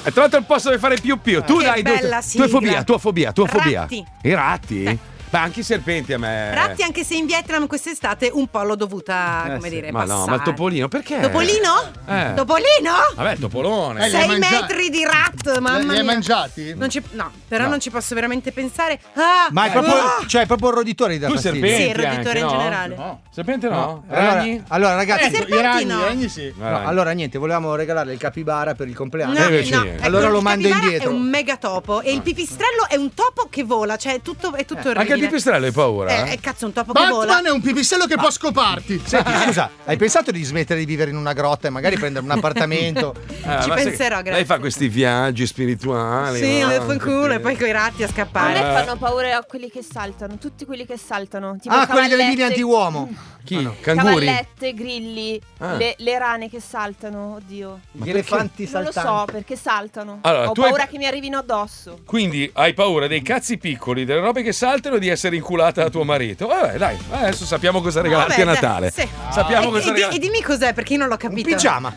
È trovato il posto dove fare più. Tu Che dai, bella tua fobia. Ratti. I ratti? Beh, anche i serpenti a me. Ratti, anche se in Vietnam quest'estate un po' l'ho dovuta, come dire, Ma passare. no, ma il topolino perché? Topolino? Topolino? Vabbè, topolone. 6 metri di rat, mamma mia. Li hai mangiati? No, però No. non ci posso veramente pensare. Ah, Ma è proprio, cioè, è proprio il roditore da Tu fastidio. serpenti Sì, il roditore anche, in no? generale. No. Serpente no? Allora, Ragni? allora, ragazzi, serpenti I no. ragni sì. no, allora niente, volevamo regalarle il capibara per il compleanno. No, invece no, niente. Allora ecco, lo il mando capibara indietro. È un megatopo e il pipistrello è un topo che vola, cioè è tutto orribile. Anche il pipistrello hai paura? Cazzo, un topo che vola. Batman è un pipistrello che può scoparti. Senti, scusa, hai pensato di smettere di vivere in una grotta e magari prendere un appartamento? Ci ma sai penserò, che grazie. Lei fa questi viaggi spirituali. Sì, no? fa il culo e poi coi ratti a A scappare. me fanno paura quelli che saltano, tutti quelli che saltano. Tipo Quelli delle mine cavallette, antiuomo. Chi? Canguri? Cavallette, grilli, le rane che saltano, oddio. Gli elefanti Non lo saltanti. so, perché saltano. Allora, Ho tu hai- paura che mi arrivino addosso. Quindi hai paura dei cazzi piccoli, delle robe che saltano e di essere inculata da tuo marito. Vabbè, dai, adesso sappiamo cosa regalarti a Vabbè, Natale. sì. Sappiamo cosa E regalarti. dimmi cos'è, perché io non l'ho capito. Pigiama.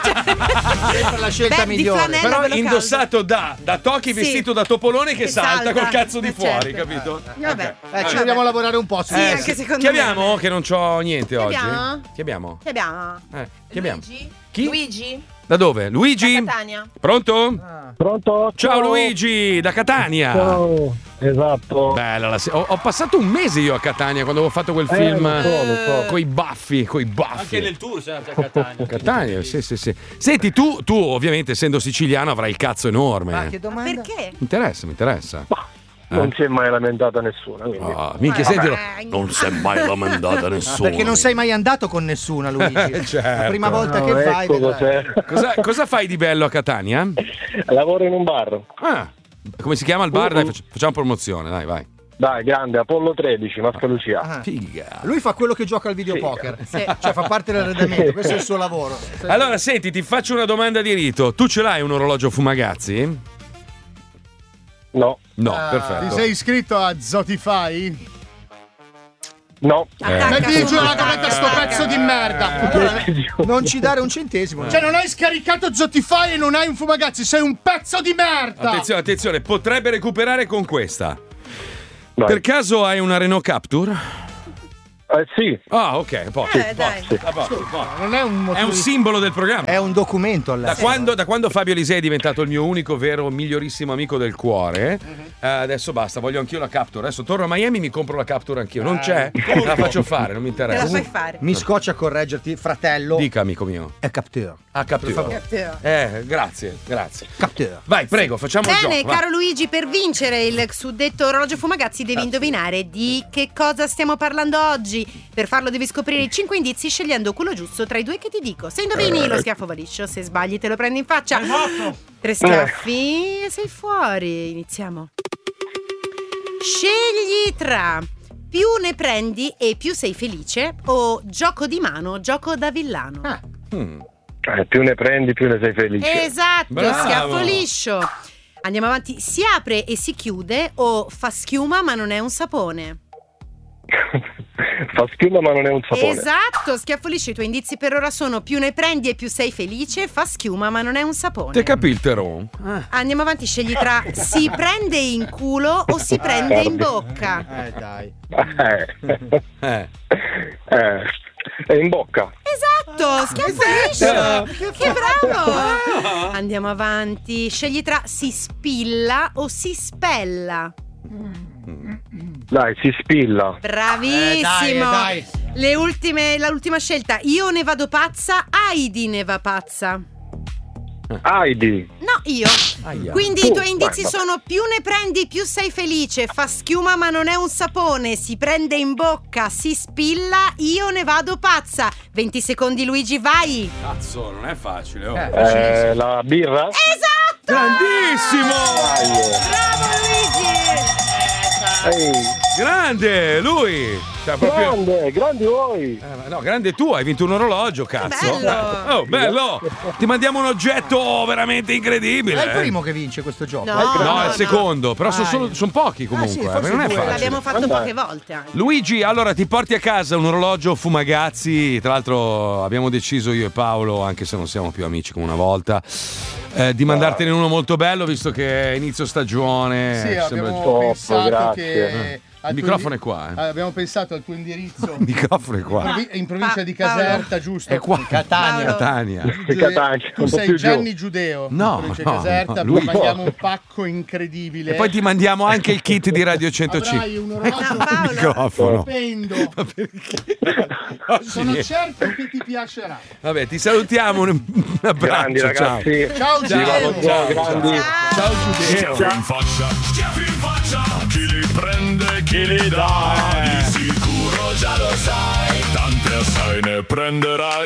Sempre la scelta Beh, di migliore. flanella. Però bello indossato da Toki, Sì. vestito da topolone che salta salta. col cazzo di fuori, Certo. capito? Vabbè. Ci dobbiamo lavorare un po'. Sì, anche secondo Chi me. abbiamo? Che non c'ho niente oggi. abbiamo? Chi abbiamo? Che abbiamo? Chi abbiamo? Luigi? Chi? Luigi? Da dove? Luigi? Da Catania. Pronto? Pronto? Ciao Luigi, da Catania. Ciao. Esatto. Bella ho passato un mese io a Catania quando avevo fatto quel film lo so. coi baffi. Anche nel tour sei andato a Catania. Catania, sì. Senti, tu ovviamente essendo siciliano avrai il cazzo enorme. Ma che domanda? Perché? Mi interessa. Non si è mai lamentata nessuno. Quindi. Minchia, sentilo. vabbè. Non si è mai lamentata nessuno. Perché non sei mai andato con nessuna, Luigi. Certo. La prima volta che vai. ecco vedrai. cos'è. Cosa fai di bello a Catania? Lavoro in un bar. Come si chiama il bar? Dai, facciamo promozione, dai, vai. Dai, grande, Apollo 13, Mascalucia. Ah. Figa. Lui fa quello che gioca al videopoker. Cioè fa parte dell'arredamento, questo è il suo lavoro. Allora, senti, ti faccio una domanda di rito. Tu ce l'hai un orologio Fumagazzi? No. No, Ti perfetto. sei iscritto a Zotify? No. Metti giù la corretta sto pezzo di merda. Allora, non ci dare un centesimo. Cioè non hai scaricato Zotify e non hai un Fumagazzi, sei un pezzo di merda. Attenzione, potrebbe recuperare con questa. Vai. Per caso hai una Renault Capture? Sì. Ah, ok, a posto. Dai. Non è un È motivo un simbolo del programma. È un documento Da quando Fabio Lisei è diventato il mio unico, vero, migliorissimo amico del cuore, adesso basta, voglio anch'io la Capture. Adesso torno a Miami, mi compro la Capture anch'io. Non c'è? La faccio fare, non mi Te la interessa. fai fare. Mi scoccia a correggerti, fratello. Dica, amico mio. È Capteur. Ah, Capture. Grazie. Capteur. Vai, prego, facciamo il Bene, gioco. vai. caro Luigi, per vincere il suddetto orologio Fumagazzi devi indovinare di che cosa stiamo parlando oggi. Per farlo devi scoprire i 5 indizi scegliendo quello giusto tra i due che ti dico. Se indovini lo schiaffo va liscio, se sbagli te lo prendi in faccia. 3 schiaffi e sei fuori. Iniziamo. Scegli tra più ne prendi e più sei felice o gioco di mano, gioco da villano. Più ne prendi, più ne sei felice. Esatto, Bravo. schiaffo liscio. Andiamo avanti. Si apre e si chiude o fa schiuma ma non è un sapone. Fa schiuma ma non è un sapone. Esatto, schiaffo liscio. I tuoi indizi per ora sono più ne prendi e più sei felice, fa schiuma ma non è un sapone. Te capì il teron? Andiamo avanti, scegli tra si prende in culo o si prende in bocca. Dai. È in bocca. Esatto, schiaffo liscio. Che bravo. Andiamo avanti, scegli tra si spilla o si spella. Dai, si spilla. Bravissimo. Dai. L'ultima scelta. Io ne vado pazza, Heidi ne va pazza. Heidi. No, io. Quindi i tuoi indizi sono più ne prendi più sei felice, fa schiuma ma non è un sapone, si prende in bocca, si spilla, io ne vado pazza. 20 secondi Luigi, vai. Cazzo, non è facile. La birra. Esatto. Grandissimo! Bravo Luigi. Grande, lui! Cioè, proprio... Grandi voi. No, grande tu, hai vinto un orologio, cazzo. Bello. Oh, bello! Ti mandiamo un oggetto veramente incredibile. È il primo che vince questo gioco. No, è il secondo, però sono pochi comunque, sì, forse non è due. facile. L'abbiamo fatto poche volte anche. Luigi, allora ti porti a casa un orologio Fumagazzi. Tra l'altro abbiamo deciso io e Paolo, anche se non siamo più amici come una volta, di mandartene uno molto bello, visto che è inizio stagione. Sì, abbiamo Top, pensato grazie. che Il microfono è qua. abbiamo pensato al tuo indirizzo Il microfono è qua. in provincia di Caserta, giusto? È qua. Catania. Catania. Catania, Tu un po' sei più Gianni Giudeo, No, in provincia no, di Caserta, no, lui- mandiamo un pacco incredibile. E poi ti mandiamo anche il kit di Radio 105. Avrai un orologio Paolo. Microfono. stupendo. Sono Sì. certo che ti piacerà. Vabbè, ti salutiamo. Un abbraccio. grandi ragazzi. Ciao Giudeo. Grandi. Ciao Giudeo. Schiaffi in faccia, chi li prende, chi li dà, di sicuro già lo sai, tante assai ne prenderai.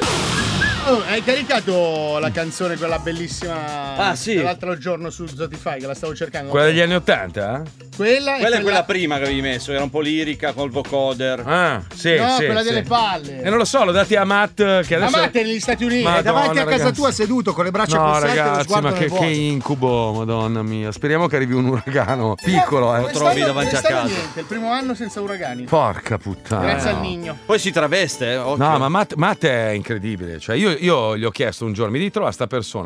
Oh, hai caricato la canzone, quella bellissima Ah, sì. dell'altro giorno su Spotify, che la stavo cercando. Quella degli anni 80? Quella Quella è quella prima che avevi messo, era un po' lirica col vocoder. Ah, sì, No, sì. quella sì. delle palle. Non lo so, l'ho dati a Matt che adesso. Ma Matt è negli Stati Uniti. Ma- È davanti a Madonna, casa ragazzi. tua seduto con le braccia No, crossate e lo ragazzi, sguardo ma nel che vuoto. incubo, madonna mia. Speriamo che arrivi un uragano piccolo, Lo trovi davanti a casa. Niente, il primo anno senza uragani. Porca puttana. Grazie al Nigno. Poi si traveste, occhio. No, ma Matt è incredibile. Cioè, io gli ho chiesto un giorno, mi ritrova sta persona.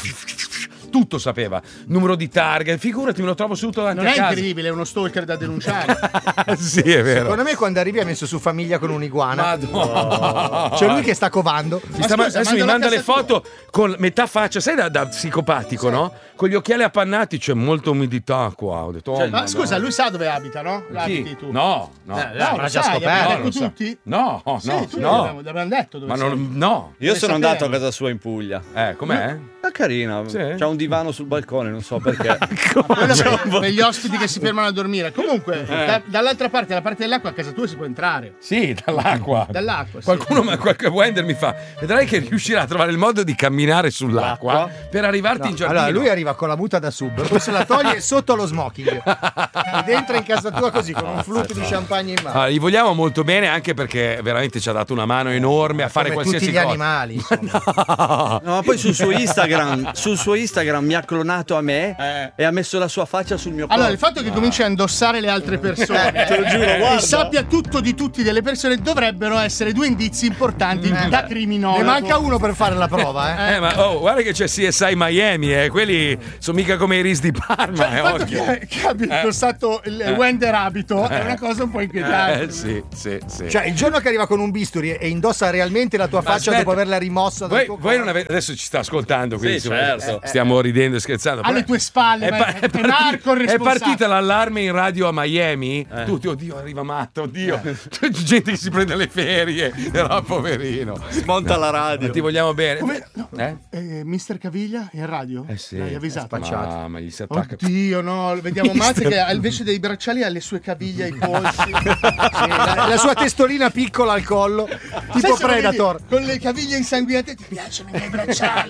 Tutto sapeva. Numero di targa. Figurati, me lo trovo seduto davanti Non a è casa. incredibile, è uno stalker da denunciare. Sì, è vero. Secondo me quando arrivi ha messo su famiglia con un'iguana. Madonna. C'è lui che sta covando. Mi sta- Ma scusa, adesso mi mandalo a manda le casa foto con metà faccia, sai, da psicopatico, no? Con gli occhiali appannati, c'è molta umidità qua. Ho detto, oh, Ma Madonna. scusa, lui sa dove abita, no? Chi? Abiti tu. No, no. No, l'avrà lo già sai, scoperto. abbiamo No, detto non so. tutti? No, no, Sì, tu no. l'abbiamo detto dove Ma sei. non, no. Io sono sapere. andato a casa sua in Puglia. Com'è? È carina, Sì. c'ha un divano sul balcone, non so perché. Quello per gli ospiti che si fermano a dormire. Comunque, dall'altra parte, la parte dell'acqua, a casa tua si può entrare. Sì, dall'acqua. Dall'acqua, sì. Qualcuno, qualche Wender mi fa, vedrai che riuscirà a trovare il modo di camminare sull'acqua per arrivarti in giardino. Allora lui arriva con la muta da sub, poi se la toglie sotto lo smoking ed entra in casa tua così con un flute di champagne in mano. Allora, gli vogliamo molto bene anche perché veramente ci ha dato una mano enorme a fare Come qualsiasi tutti gli cosa. animali, insomma. No, ma poi sul suo Instagram mi ha clonato a me e ha messo la sua faccia sul mio corpo. Allora, il fatto che cominci a indossare le altre persone te lo giuro, e guarda. sappia tutto di tutti delle persone dovrebbero essere due indizi importanti da criminologo. Ne manca uno per fare la prova, eh. Ma guarda che c'è CSI Miami, quelli sono mica come i RIS di Parma, Il fatto occhio. che abbia indossato il Wender abito è una cosa un po' inquietante. Sì. Cioè, il giorno che arriva con un bisturi e indossa realmente la tua faccia aspetta. dopo averla rimossa dal tuo Voi non corpo. avete, adesso ci sta ascoltando, quindi Sì, insomma, certo. stiamo ridendo e scherzando. Alle tue spalle, è Marco il è responsabile. partita l'allarme in radio a Miami. Tutti, oddio, arriva Matto, oddio. C'è gente che si prende le ferie. Era poverino. Smonta la radio. Ma ti vogliamo bene. Come- no, Eh? Mister Caviglia in radio? Sì. L'hai avvisato? Ma gli si attacca. Oddio, no, vediamo Matt che invece dei bracciali ha le sue caviglie ai polsi. Sì, la sua testolina piccola al collo, tipo Sai se lo Predator. vedi con le caviglie insanguinate, ti piacciono i miei bracciali?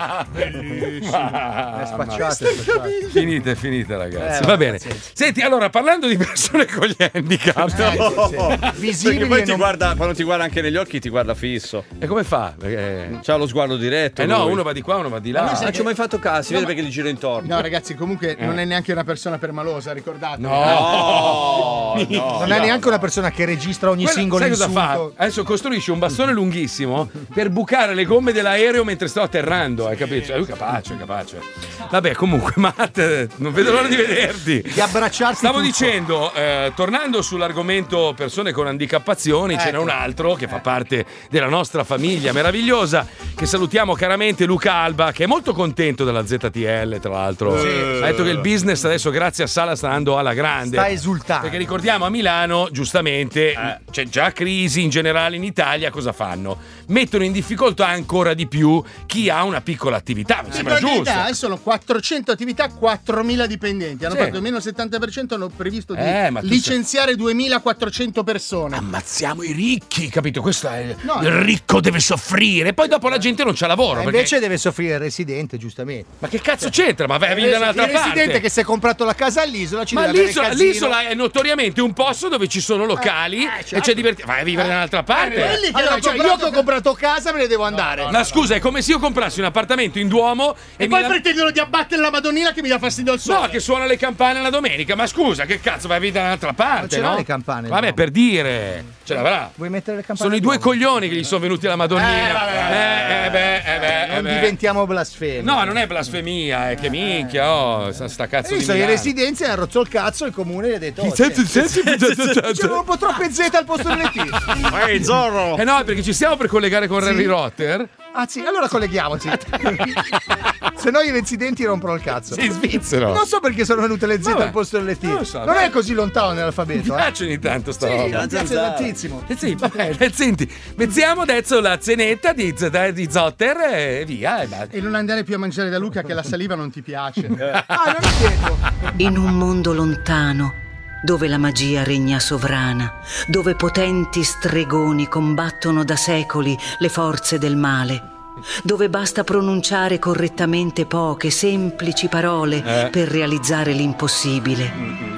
Spacciate. Finite, ragazzi. Va bene. Senti, allora, parlando di persone con gli handicap, Visibili Perché poi e ti non- guarda, quando ti guarda anche negli occhi, ti guarda fisso. e come fa? Perché... C'ha lo sguardo diretto. no, lui. uno va di qua, uno va di là. lui sai Non ci ho mai fatto caso, si No, vede ma- perché gli gira intorno. No, ragazzi, comunque non è neanche una persona permalosa, ricordate. No. non è neanche una persona che registra ogni Quello- singolo sai cosa fa? insulto. Adesso costruisce un bastone lunghissimo per bucare le gomme dell'aereo mentre sto atterrando, hai capito? Cioè, lui è capace. Vabbè, comunque, Matt, non vedo l'ora di vederti. Di abbracciarsi Stavo tutto. dicendo, tornando sull'argomento persone con handicappazioni, ce n'è un altro che fa parte della nostra famiglia meravigliosa, che salutiamo caramente, Luca Alba, che è molto contento della ZTL, tra l'altro. Ha detto che il business adesso, grazie a Sala, sta andando alla grande. Sta esultando. Perché ricordiamo, a Milano, giustamente, c'è già crisi in generale in Italia, cosa fanno? Mettono in difficoltà ancora di più chi ha una piccola attività, mi Sì, sembra per giusto. carità, sono 400 attività, 4.000 dipendenti. Hanno Sì. fatto meno 70%, hanno previsto di ma tu licenziare 2.400 persone. Ammazziamo i ricchi, capito? Questo è No, il ricco deve soffrire, poi dopo la gente non c'ha lavoro. E perché- invece deve soffrire il residente, giustamente. Ma che cazzo c'entra? Ma vai a vivere da Il un'altra residente parte. che si è comprato la casa all'isola ci Ma deve avere casino. l'isola è notoriamente scelti un posto dove ci sono locali e c'è divertimento. Vai a vivere da un'altra parte. Allora, io che ho comprato casa me ne devo andare. Ma scusa, è come se io comprassi un appartamento in Duomo e poi pretendono di abbattere la Madonnina che mi dà fastidio al sole. No, che suona le campane la domenica. Ma scusa, che cazzo, vai a vivere da un'altra parte, non no? le campane. Vabbè, per dire. Ce l'avrà. Vuoi mettere le campane? Sono i due coglioni che gli sono venuti alla Madonnina. Non diventiamo blasfemi. No, non è blasfemia, è che minchia, sta cazzo di sono in residenza e hanno rotto il cazzo, il comune gli ha detto c'erano un po' troppe Z al posto delle T. Ehi, Zorro! No, perché ci stiamo per collegare con Harry Rotter. Ah sì, allora colleghiamoci. Se no i residenti rompono il cazzo. Sei svizzero. Non so perché sono venute le Z al posto delle T. Non è così lontano nell'alfabeto. Mi piace ogni tanto sta roba. Mi piace tantissimo. Sì, vabbè, senti, mettiamo adesso la zenetta di Zotter e via. E non andare più a mangiare da Luca che la saliva non ti piace. Non è vero. In un mondo lontano, dove la magia regna sovrana, dove potenti stregoni combattono da secoli le forze del male, dove basta pronunciare correttamente poche, semplici parole per realizzare l'impossibile,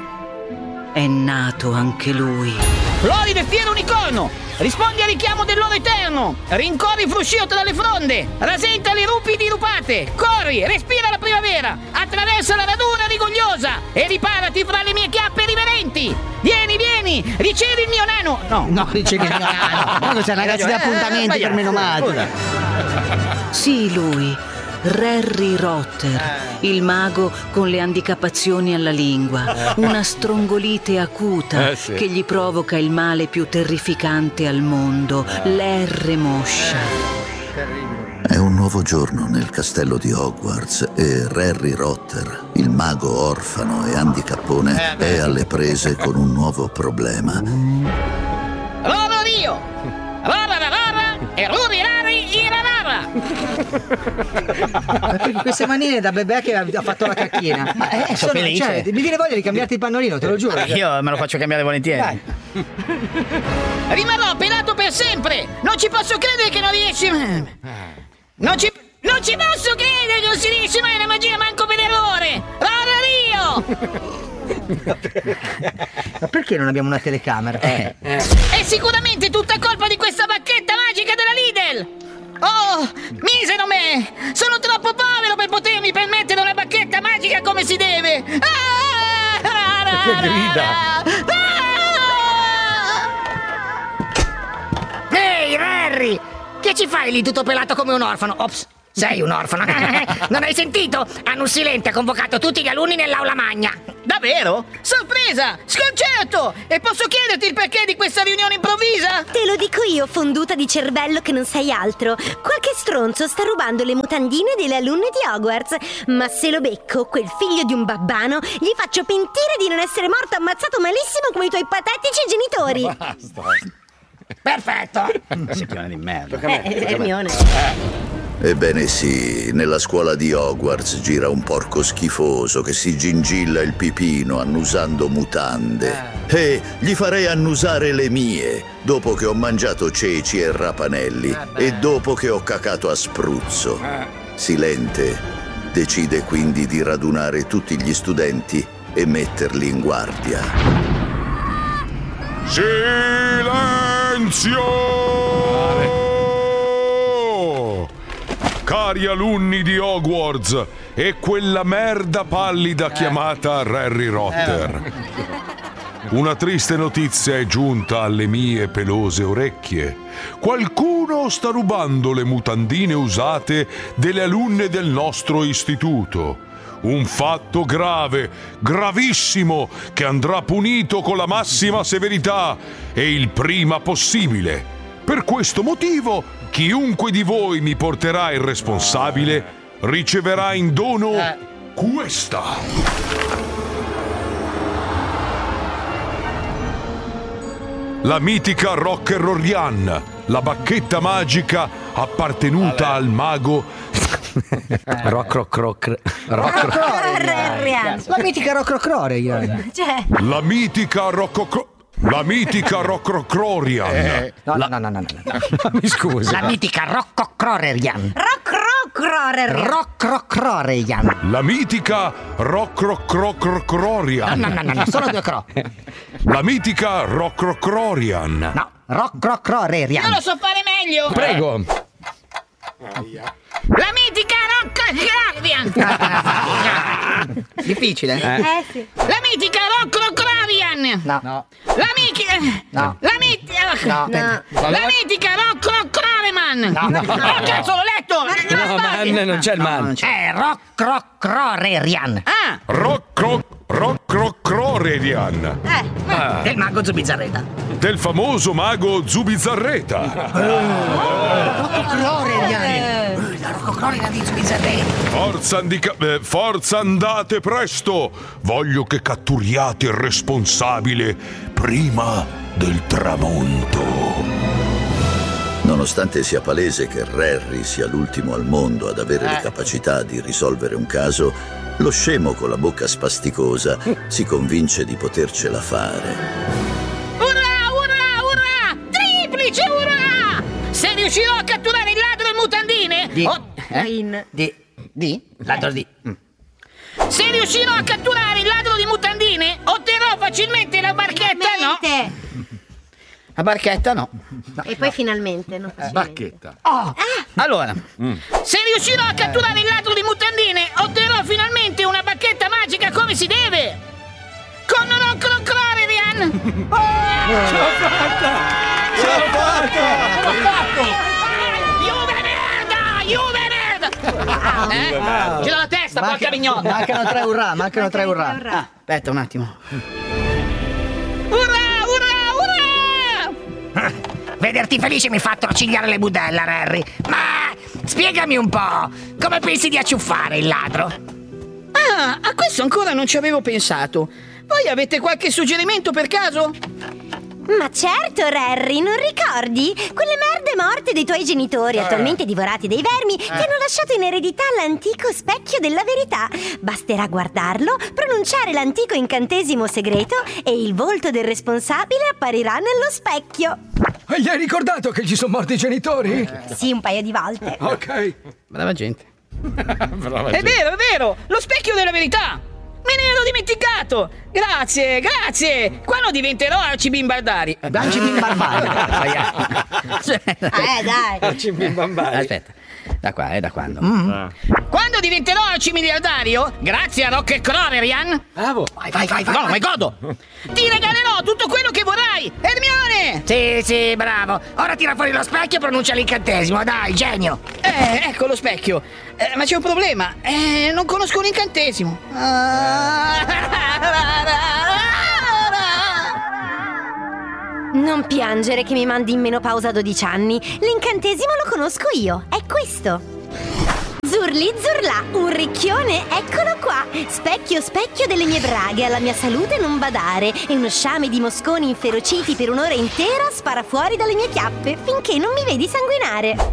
è nato anche lui. Floride fiero unicorno! Rispondi al richiamo dell'oro eterno! Rincorri fruscio tra le fronde! Rasenta le rupi dirupate! Corri! Respira la primavera! Attraversa la radura rigogliosa! E riparati fra le mie chiappe riverenti! Vieni! Ricevi il mio nano! No, ricevi il mio nano! Quando c'è ragazzi di appuntamenti per menomati! Sì, lui, Harry Rotter, il mago con le handicappazioni alla lingua, una strongolite acuta che gli provoca il male più terrificante al mondo, l'R moscia. È un nuovo giorno nel castello di Hogwarts e Harry Rotter, il mago orfano e handicappone, è alle prese con un nuovo problema. Roro Rio! Rara e Ruri Rari Irarara! Perché queste manine da bebè che ha fatto la cacchina. Sono felice. Cioè, mi viene voglia di cambiarti il pannolino, te lo giuro. Io me lo faccio cambiare volentieri. Dai. Rimarrò pelato per sempre! Non ci posso credere che non riesci. Non ci posso credere che non si riesce mai alla magia manco per errore! Roro Rio! Ma perché non abbiamo una telecamera? È sicuramente tutta colpa di questa bacchetta magica della Lidl! Oh, misero me! Sono troppo povero per potermi permettere una bacchetta magica come si deve! Che grida! Ehi, Harry! Che ci fai lì tutto pelato come un orfano? Ops! Sei un orfano! Non hai sentito? Annus Silente ha convocato tutti gli alunni nell'aula magna! Davvero? Sorpresa! Sconcerto! E posso chiederti il perché di questa riunione improvvisa? Te lo dico io, fonduta di cervello che non sei altro. Qualche stronzo sta rubando le mutandine delle alunne di Hogwarts. Ma se lo becco, quel figlio di un babbano, gli faccio pentire di non essere morto ammazzato malissimo come i tuoi patetici genitori. Basta! Perfetto! Settimana di merda. Hermione. Ebbene sì, nella scuola di Hogwarts gira un porco schifoso che si gingilla il pipino annusando mutande. E gli farei annusare le mie, dopo che ho mangiato ceci e rapanelli e dopo che ho cacato a spruzzo. Silente decide quindi di radunare tutti gli studenti e metterli in guardia. Silenzio! Cari alunni di Hogwarts e quella merda pallida chiamata Harry Rotter. Una triste notizia è giunta alle mie pelose orecchie. Qualcuno sta rubando le mutandine usate delle alunne del nostro istituto. Un fatto grave, gravissimo, che andrà punito con la massima severità e il prima possibile. Per questo motivo, chiunque di voi mi porterà il responsabile riceverà in dono questa. La mitica Rock-Rorian, la bacchetta magica appartenuta al mago La mitica Rock-Rorian. La mitica Rock-Rorian. No. Mi scusi. La mitica Rock-Rorian. La mitica Rock-Rorian. No, solo due cro. La mitica Rocrocrorian. No, Rocrocrorian. Io lo so fare meglio. Prego. La mitica Rocrocrorian. Difficile. Sì. La mitica Rocrocrorian. No. La mitica. No. La mitica. No. La mitica Rocrocroreman. No. Oh, cazzo, l'ho letto. No, man, non c'è il man. È Rocrocrorian. Ah. Rocrocrorian. Del mago Zubizzarreta. Del famoso mago Zubizzarreta. Rocrocrorian. La Rocrocrorian di Zubizzarreta. Forza, andate presto! Voglio che catturiate il responsabile prima del tramonto. Nonostante sia palese che Rarry sia l'ultimo al mondo ad avere le capacità di risolvere un caso, lo scemo con la bocca spasticosa si convince di potercela fare. Urrà, urrà, urrà! Triplice urrà! Se riuscirò a catturare il ladro in mutandine... Ladro di... Se riuscirò a catturare il ladro di mutandine, otterrò facilmente la barchetta, no? La barchetta no. E poi finalmente, no? Bacchetta. Allora, se riuscirò a catturare il ladro di mutandine, otterrò finalmente una bacchetta magica come si deve! Con Rocrocrorian! Ce l'ho fatta! Juve merda! Ce l'ho la testa, porca mignotta! Mancano tre urrà. Aspetta un attimo. Urrà! Vederti felice mi fa torcigliare le budella, Rarry. Ma spiegami un po', come pensi di acciuffare il ladro? Ah, a questo ancora non ci avevo pensato. Voi avete qualche suggerimento per caso? Ma certo, Rarry, non ricordi? Quelle merde morte dei tuoi genitori, attualmente divorati dai vermi, ti hanno lasciato in eredità l'antico specchio della verità. Basterà guardarlo, pronunciare l'antico incantesimo segreto e il volto del responsabile apparirà nello specchio. Gli hai ricordato che ci sono morti i genitori? Sì, un paio di volte. Ok. Brava gente. È vero, lo specchio della verità! Me ne ero dimenticato! Grazie! Quando diventerò Arcibimbardari? Arcibimbarbari. Dai. Aspetta, da qua, da quando? Quando diventerò arcimiliardario, grazie a Rocrocrorian, Bravo. Vai. no, ma godo! Ti regalerò tutto quello che vorrai! Hermione! Sì, bravo. Ora tira fuori lo specchio e pronuncia l'incantesimo, dai, genio. Ecco lo specchio. Ma c'è un problema. Non conosco un incantesimo. Non piangere che mi mandi in menopausa a 12 anni. L'incantesimo lo conosco io. È questo. Zurli zurlà, un ricchione, eccolo qua. Specchio, specchio delle mie braghe, alla mia salute non badare. E uno sciame di mosconi inferociti per un'ora intera spara fuori dalle mie chiappe finché non mi vedi sanguinare.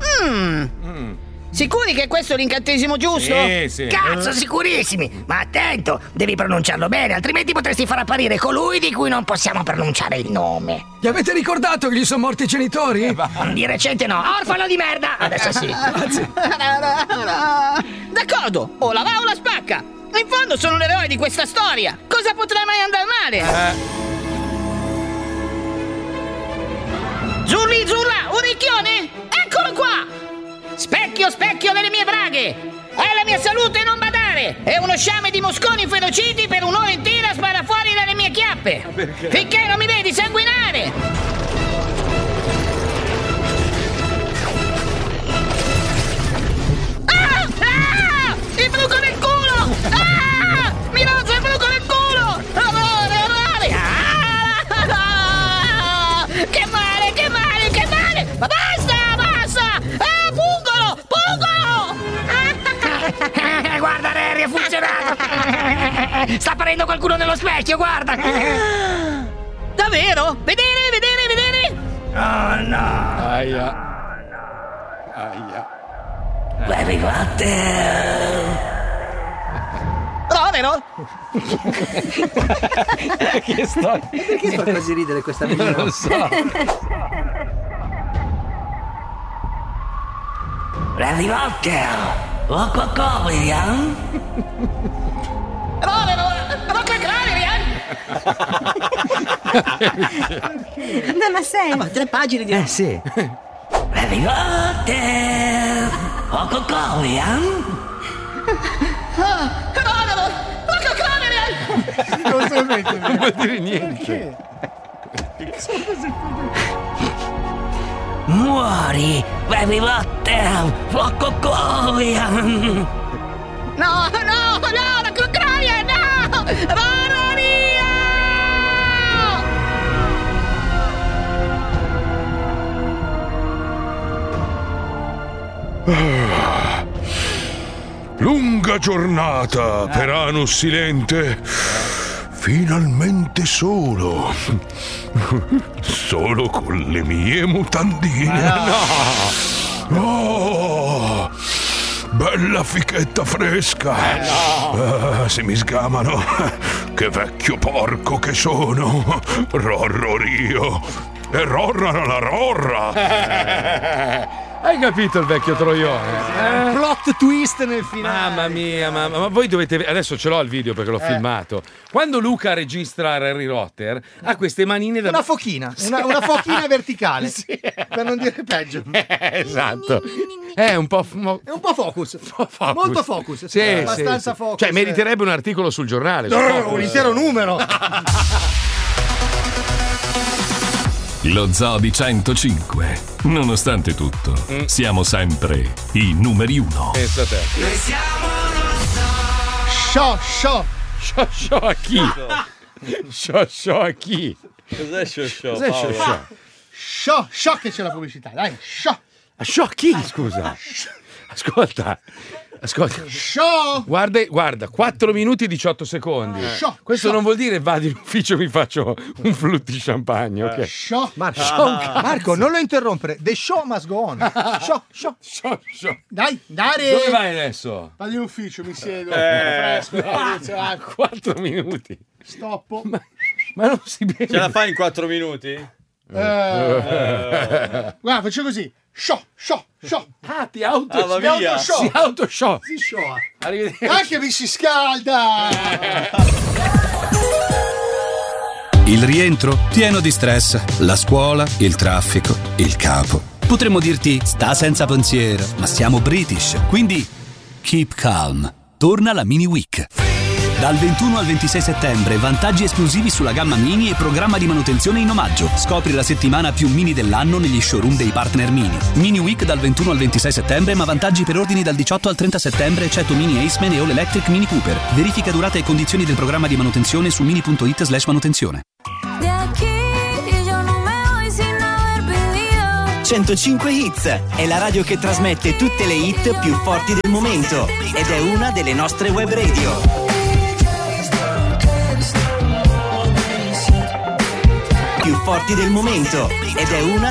Sicuri che questo è l'incantesimo giusto? Sì. Cazzo, sicurissimi. Ma attento, devi pronunciarlo bene, altrimenti potresti far apparire colui di cui non possiamo pronunciare il nome. Gli avete ricordato che gli sono morti i genitori? Di recente no. Orfano di merda. Adesso sì. D'accordo, o la va o la spacca. In fondo sono l'eroe di questa storia. Cosa potrà mai andare male? Zurli zurla, un ricchione? Eccolo qua! Specchio, specchio delle mie braghe! Alla mia salute non badare! E uno sciame di mosconi ferociti per un'ora intera spara fuori dalle mie chiappe! Finché non mi vedi sanguinare! Il bruco nel culo! Mi rozza il bruco nel culo! Amore! Che male! Ma basta! Guarda, Rarry, è funzionato. Sta apparendo qualcuno nello specchio, guarda. Davvero? Vedere? Oh no. Aia. Harry Potter. Rovero? Che storia? Perché fa così ridere questa video? Non lo so. Harry Potter. Rocrocrorian? Rovero? Rocrocrorian? Ma sei? Ma 3 pagine di... sì. Harry Potter! Poco Corian! Cronolo! Poco Cronolo! Non vuol dire niente. Muori, Harry Potter! Poco Corian! No, la Cronolo, no! Voronia! Lunga giornata per Anus Silente. Finalmente solo. Solo con le mie mutandine. Oh, bella fichetta fresca. Se mi sgamano, che vecchio porco che sono. Rorrorio. E rorrano la rorra. Hai capito il vecchio troione? Plot twist nel finale. Mamma mia, ma voi dovete. Adesso ce l'ho il video perché l'ho filmato. Quando Luca registra Harry Potter, ha queste manine da. Una fochina, una fochina verticale. Sì. Per non dire peggio. Esatto. È un po'. È un po' focus. Molto focus. Sì, abbastanza sì. focus. Cioè, meriterebbe un articolo sul giornale. Un intero numero. Lo Zoo di 105. Nonostante tutto, siamo sempre i numeri 1. Pensa te. Noi siamo Show a chi? Show a chi? Cos'è show? Cos'è Show che c'è la pubblicità, dai. Show a chi, scusa? Ascolta. Show! Guarda, 4 minuti e 18 secondi. Questo non vuol dire vado in ufficio e mi faccio un flute di champagne, ok? Show. Marco, non lo interrompere. The show must go on. Show. Dai, Dare. Dove vai adesso? Vado in ufficio, mi siedo. Fresco. 4 minuti. Stoppo. Ma non si beve. Ce la fai in 4 minuti? Guarda, faccio così. Show. Ah, si autoshow. Si show. Arrivederci. Anche mi si scalda. Il rientro pieno di stress, la scuola, il traffico, il capo. Potremmo dirti sta senza pensiero, ma siamo British, quindi keep calm. Torna la Mini Week. Dal 21 al 26 settembre, vantaggi esclusivi sulla gamma Mini e programma di manutenzione in omaggio. Scopri la settimana più Mini dell'anno negli showroom dei partner Mini. Mini Week dal 21 al 26 settembre, ma vantaggi per ordini dal 18 al 30 settembre, eccetto Mini Aceman e All Electric Mini Cooper. Verifica durata e condizioni del programma di manutenzione su mini.it/manutenzione. 105 Hits è la radio che trasmette tutte le hit più forti del momento ed è una delle nostre web radio. Più forti del momento ed è una